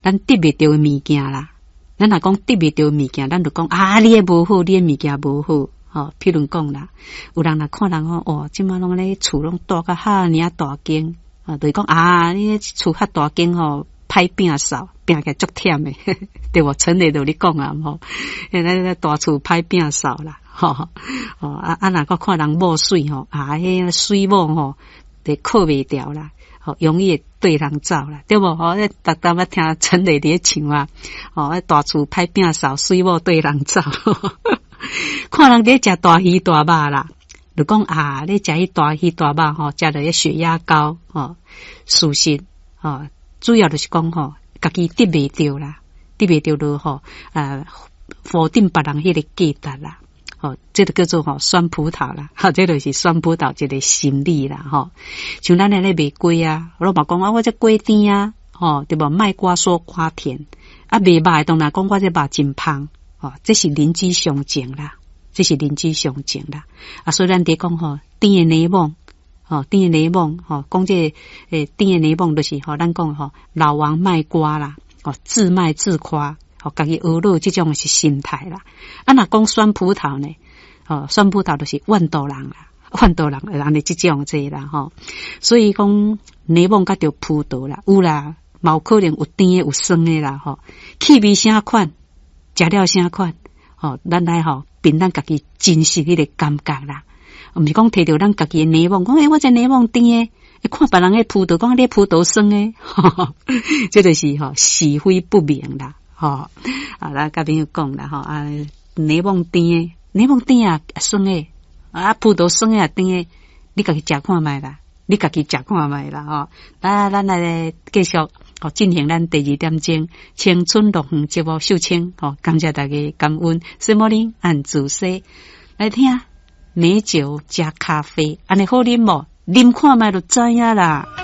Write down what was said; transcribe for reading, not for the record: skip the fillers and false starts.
咱得袂到物件啦。咱若讲得袂到物件，咱就讲你诶无好，你诶物件无好。譬如讲啦，有人若看人即马拢咧厝拢大甲哈尔大间，就是讲你厝较大间歹摒扫，摒起来足忝诶，对无？陈磊就咧讲啊，咱大厝歹摒扫啦，若个看人某水迄水某得靠袂掉啦，容易对人走啦，对无？逐当要听陈磊咧唱啊，大厝歹摒扫，水某对人走。看人咧食大鱼大肉啦，就讲咧食迄大鱼大肉食了血压高事实主要就是讲家己得袂到啦，得袂到就否定别人迄个价值啦，这个叫做酸葡萄啦，这就是酸葡萄一个心理啦，像咱咧卖粿啊，我嘛讲我这粿甜啊，对无？卖瓜说瓜甜，卖肉的当然讲我这肉真芳。这是邻居相情啦，这是邻居相情啦。所以咱得讲甜的内蒙，甜的内蒙，讲这甜的内蒙就是咱讲老王卖瓜啦，自卖自夸，家己学乐这种是心态啦。若讲酸葡萄呢，酸葡萄就是万多人啦，万多人的这种啦，所以讲内蒙甲着葡萄啦，有啦，嘛有可能有甜的有酸的啦，气味啥款。食了啥款？咱来凭咱家己真实迄个感觉啦，毋是讲摕着咱家己的内蒙，讲我这内蒙甜诶，看别人诶葡萄，讲你葡萄酸诶，这就是是非不明啦，咱甲朋友讲啦，内蒙甜诶，内蒙甜啊酸诶，葡萄酸诶啊甜诶，你家己食看觅啦，你家己食看觅啦，咱来继续。进行咱第2点钟青春乐园节目秀清，感谢大家感恩，什么呢？按自西来听美酒加咖啡，安尼好啉无？啉看觅就知影啦。